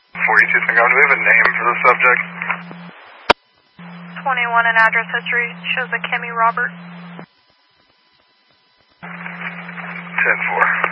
42 Tango, do we have a name for the subject? 21 and address history shows a Kimmy Robert. 10-4.